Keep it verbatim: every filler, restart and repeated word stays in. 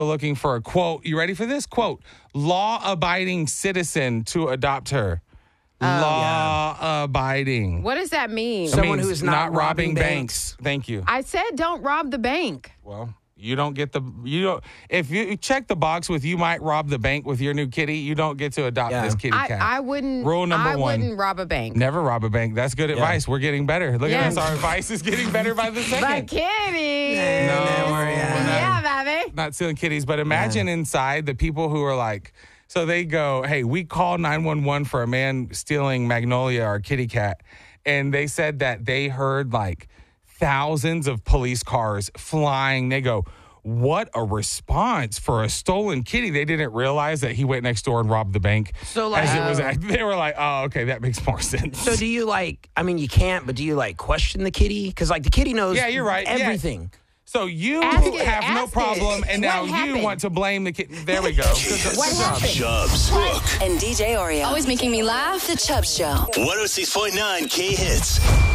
looking for a quote. You ready for this? Quote, law-abiding citizen to adopt her. Oh, Law-abiding. What does that mean? It Someone means who is not robbing banks. Thank you. I said don't rob the bank. Well, you don't get the, you don't, if you check the box with you might rob the bank with your new kitty, you don't get to adopt Yeah. this kitty I, cat. I wouldn't. Rule number I one. wouldn't rob a bank. Never rob a bank. That's good advice. We're getting better. Look Yes. at us. Our advice is getting better by the But second. kitty. No, we're- yeah. Yeah, baby. Not stealing kitties, but imagine inside the people who are like, so they go, hey, we called nine one one for a man stealing Magnolia, our kitty cat. And they said that they heard like thousands of police cars flying. They go, what a response for a stolen kitty. They didn't realize that he went next door and robbed the bank. So, like- as it was, act- they were like, oh, okay, that makes more sense. So do you like, I mean, you can't, but do you like question the kitty? Because like the kitty knows Yeah, you're right. Yeah. everything. So you Ask it, have no ask problem, it. and What now you happened? want to blame the kid. There we go. Good- What good job. happened? Chubbs, Brooke, And D J Oreo. Always making me laugh. The Chubb Show. one oh six point nine K Hits.